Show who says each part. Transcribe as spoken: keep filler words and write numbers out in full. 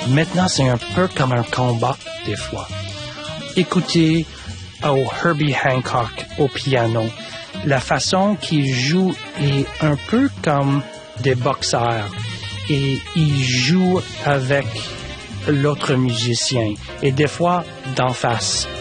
Speaker 1: Maintenant, c'est un peu comme un combat, des fois. Écoutez au Herbie Hancock au piano. La façon qu'il joue est un peu comme des boxeurs. Et il joue avec l'autre musicien. Et des fois, d'en face.